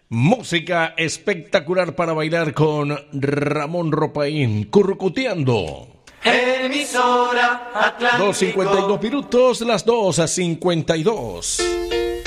Música espectacular para bailar con Ramón Ropaín, currucuteando. Emisora Atlántico. 2:52 minutos, las 2:52.